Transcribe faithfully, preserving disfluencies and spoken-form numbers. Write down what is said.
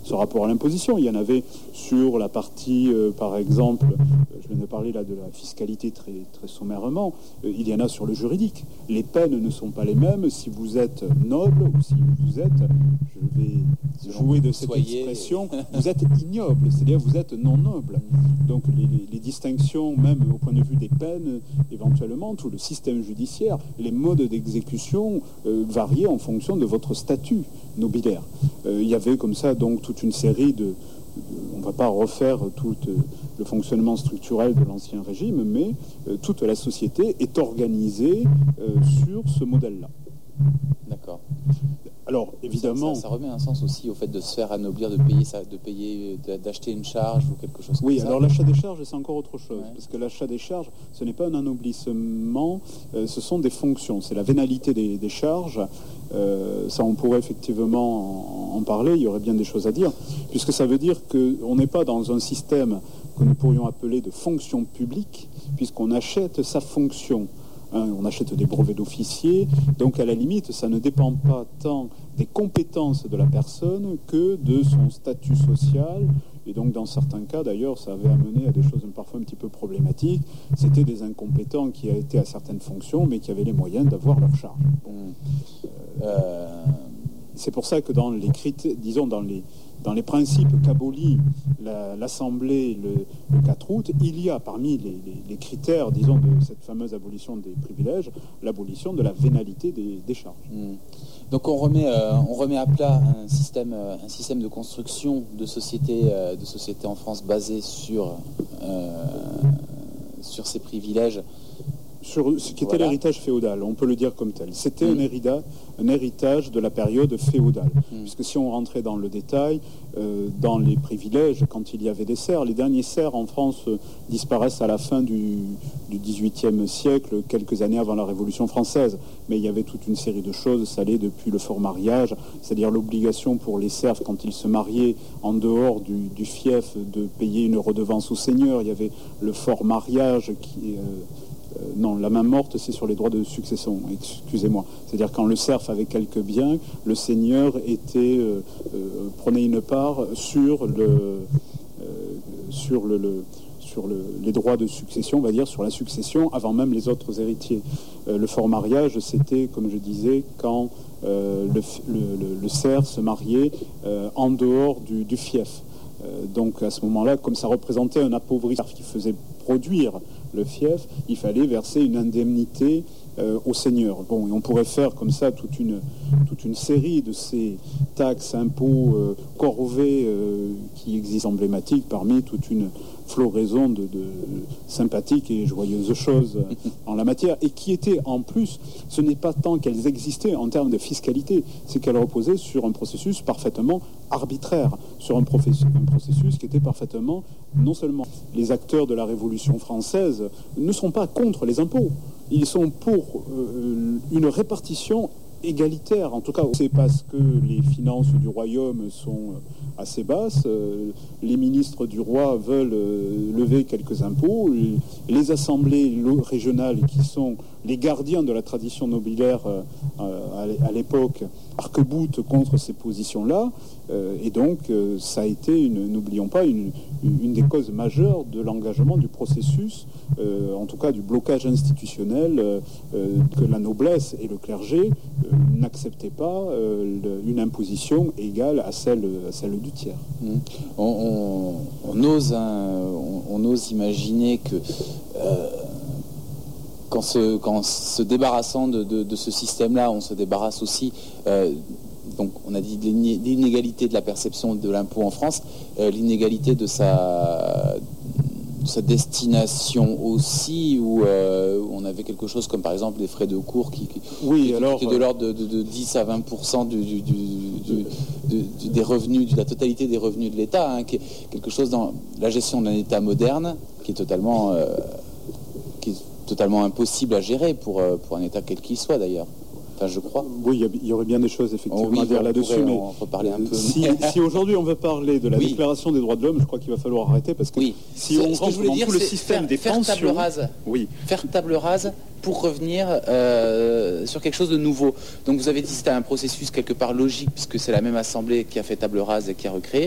ce rapport à l'imposition. Il y en avait sur la partie, euh, par exemple, je viens de parler là de la fiscalité très, très sommairement, euh, il y en a sur le juridique. Les peines ne sont pas les mêmes si vous êtes noble ou si vous êtes, je vais jouer de cette Soyez... expression, vous êtes ignoble, c'est-à-dire vous êtes non noble. Donc les, les, les distinctions, même au point de vue des peines, éventuellement, tout le système judiciaire, les modes d'exécution euh, variaient en fonction de votre statut nobiliaire. Euh, il y avait comme ça donc toute une série de... de on ne va pas refaire tout euh, le fonctionnement structurel de l'Ancien Régime, mais euh, toute la société est organisée euh, sur ce modèle-là. D'accord. Alors, évidemment... Ça, ça, ça remet un sens aussi au fait de se faire anoblir, de payer, ça, de payer, d'acheter une charge ou quelque chose comme oui, ça. Oui, alors l'achat des charges, c'est encore autre chose. Ouais. Parce que l'achat des charges, ce n'est pas un anoblissement, euh, ce sont des fonctions. C'est la vénalité des, des charges. Euh, ça, on pourrait effectivement en, en parler. Il y aurait bien des choses à dire. Puisque ça veut dire qu'on n'est pas dans un système que nous pourrions appeler de fonction publique, puisqu'on achète sa fonction. Hein, on achète des brevets d'officier, donc à la limite, ça ne dépend pas tant des compétences de la personne que de son statut social. Et donc, dans certains cas, d'ailleurs, ça avait amené à des choses parfois un petit peu problématiques. C'était des incompétents qui étaient à certaines fonctions, mais qui avaient les moyens d'avoir leur charge. Bon. Euh, c'est pour ça que dans les critères, disons, dans les Dans les principes qu'abolit la, l'Assemblée le, le quatre août, il y a parmi les, les, les critères, disons, de cette fameuse abolition des privilèges, l'abolition de la vénalité des, des charges. Mmh. Donc on remet, euh, on remet à plat un système, euh, un système de construction de société, euh, de société en France basé sur, euh, sur ces privilèges. Sur ce qui était voilà. l'héritage féodal, on peut le dire comme tel. C'était mmh. un, hérita, un héritage de la période féodale. Mmh. Puisque si on rentrait dans le détail, euh, dans les privilèges, quand il y avait des serfs, les derniers serfs en France euh, disparaissent à la fin du, du dix-huitième siècle, quelques années avant la Révolution française. Mais il y avait toute une série de choses, ça allait depuis le fort mariage, c'est-à-dire l'obligation pour les serfs, quand ils se mariaient en dehors du, du fief, de payer une redevance au seigneur. Il y avait le fort mariage qui... Euh, Euh, non, la main morte, c'est sur les droits de succession, excusez-moi. C'est-à-dire quand le serf avait quelques biens, le seigneur était, euh, euh, prenait une part sur, le, euh, sur, le, le, sur le, les droits de succession, on va dire, sur la succession, avant même les autres héritiers. Euh, le fort mariage, c'était, comme je disais, quand euh, le, le, le serf se mariait euh, en dehors du, du fief. Euh, donc à ce moment-là, comme ça représentait un appauvrissement qui faisait produire le fief, il fallait verser une indemnité euh, au seigneur. Bon, et on pourrait faire comme ça toute une, toute une série de ces taxes, impôts, euh, corvées euh, qui existent emblématiques parmi toute une floraison de, de sympathiques et joyeuses choses en la matière, et qui étaient en plus, ce n'est pas tant qu'elles existaient en termes de fiscalité, c'est qu'elles reposaient sur un processus parfaitement arbitraire, sur un processus, un processus qui était parfaitement, non seulement les acteurs de la Révolution française ne sont pas contre les impôts, ils sont pour euh, une répartition égalitaire. En tout cas, c'est parce que les finances du royaume sont assez basses, euh, les ministres du roi veulent euh, lever quelques impôts, les assemblées régionales qui sont les gardiens de la tradition nobiliaire euh, à l'époque arc-boutent contre ces positions-là, euh, et donc euh, ça a été, une, n'oublions pas, une, une des causes majeures de l'engagement du processus, euh, en tout cas du blocage institutionnel, euh, euh, que la noblesse et le clergé euh, n'acceptaient pas euh, le, une imposition égale à celle, à celle du tiers. Mmh. On, on, on, ose, hein, on, on ose imaginer que euh, Qu'en se, qu'en se débarrassant de, de, de ce système-là, on se débarrasse aussi, euh, donc on a dit de l'inégalité de la perception de l'impôt en France, euh, l'inégalité de sa, de sa destination aussi, où euh, on avait quelque chose comme par exemple des frais de cours qui, qui, oui, qui alors, étaient de l'ordre de, de, de dix à vingt pour cent du, du, du, du, du, des revenus, de la totalité des revenus de l'État, hein, qui est quelque chose dans la gestion d'un État moderne qui est totalement... Euh, qui est totalement impossible à gérer pour, pour un État quel qu'il soit d'ailleurs. Enfin, je crois. Oui, il y, y aurait bien des choses effectivement oh, oui, à dire là-dessus, mais en reparler un peu. Si, si aujourd'hui on veut parler de la oui. Déclaration des droits de l'homme, je crois qu'il va falloir arrêter parce que oui. si ce, on ce rentre dans dire, tout le système faire, des faire pensions, table rase. Oui. Faire table rase pour revenir euh, sur quelque chose de nouveau. Donc vous avez dit que c'était un processus quelque part logique puisque c'est la même assemblée qui a fait table rase et qui a recréé.